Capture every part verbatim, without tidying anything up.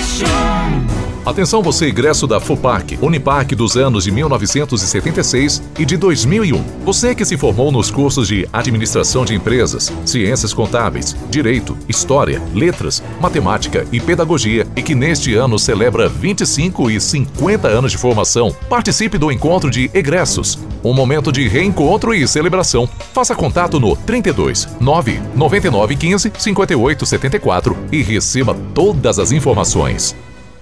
Atenção você, egresso da FUPAC, Unipac dos anos de mil novecentos e setenta e seis e de dois mil e um. Você que se formou nos cursos de Administração de Empresas, Ciências Contábeis, Direito, História, Letras, Matemática e Pedagogia e que neste ano celebra vinte e cinco e cinquenta anos de formação, participe do encontro de egressos. Um momento de reencontro e celebração. Faça contato no trinta e dois, nove, noventa e nove, quinze, cinquenta e oito, setenta e quatro e receba todas as informações.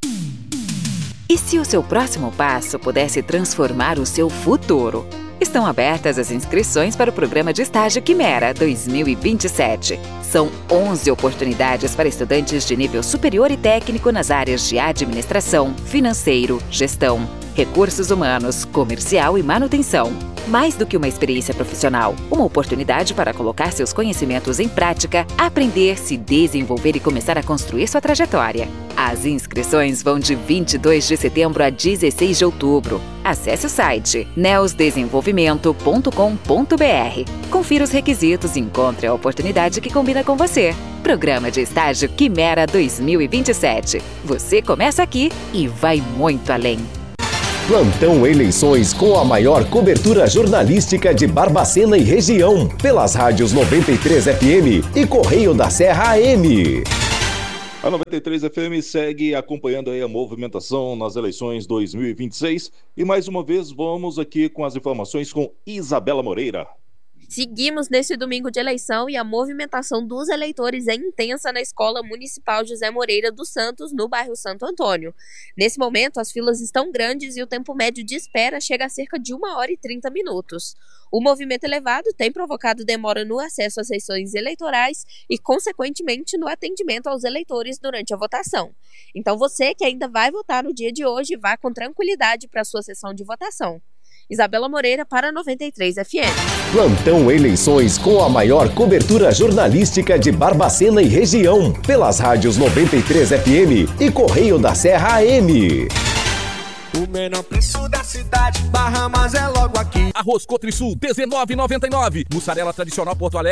E se o seu próximo passo pudesse transformar o seu futuro? Estão abertas as inscrições para o programa de estágio Quimera dois mil e vinte e sete. São onze oportunidades para estudantes de nível superior e técnico nas áreas de administração, financeiro, gestão, recursos humanos, comercial e manutenção. Mais do que uma experiência profissional, uma oportunidade para colocar seus conhecimentos em prática, aprender, se desenvolver e começar a construir sua trajetória. As inscrições vão de vinte e dois de setembro a dezesseis de outubro. Acesse o site neos desenvolvimento ponto com ponto b r. Confira os requisitos e encontre a oportunidade que combina com você. Programa de estágio Quimera dois mil e vinte e sete. Você começa aqui e vai muito além. Plantão Eleições com a maior cobertura jornalística de Barbacena e região, pelas rádios noventa e três F M e Correio da Serra A M. A noventa e três F M segue acompanhando aí a movimentação nas eleições dois mil e vinte e seis e mais uma vez vamos aqui com as informações com Isabela Moreira. Seguimos nesse domingo de eleição e a movimentação dos eleitores é intensa na Escola Municipal José Moreira dos Santos, no bairro Santo Antônio. Nesse momento, as filas estão grandes e o tempo médio de espera chega a cerca de uma hora e trinta minutos. O movimento elevado tem provocado demora no acesso às sessões eleitorais e, consequentemente, no atendimento aos eleitores durante a votação. Então, você que ainda vai votar no dia de hoje, vá com tranquilidade para a sua sessão de votação. Isabela Moreira para a noventa e três F M. Plantão Eleições com a maior cobertura jornalística de Barbacena e região, pelas rádios noventa e três F M e Correio da Serra A M. O menor preço da cidade, Bahamas é logo aqui. Arroz Cotrisul dezenove e noventa e nove. Mussarela tradicional Porto Alegre